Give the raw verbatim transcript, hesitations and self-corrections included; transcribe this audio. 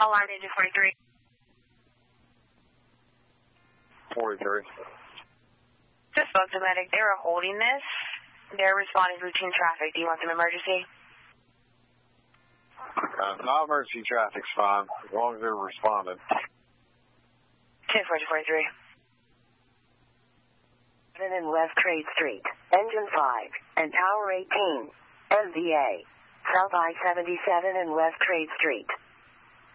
Alarm engine forty-three. forty-three. Just spoke to medic. They were holding this. They're responding to routine traffic. Do you want some emergency? Uh, non-emergency traffic's fine, as long as they're responding. ten forty forty-three. In West Trade Street, Engine five, and Tower eighteen, M V A, South I seventy-seven and West Trade Street.